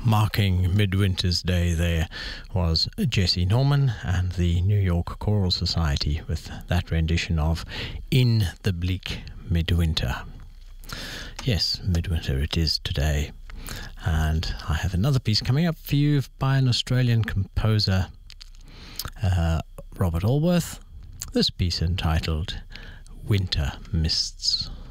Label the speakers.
Speaker 1: Marking Midwinter's Day there was Jesse Norman and the New York Choral Society with that rendition of In the Bleak Midwinter. Yes, midwinter it is today. And I have another piece coming up for you by an Australian composer, Robert Allworth. This piece entitled Winter Mists.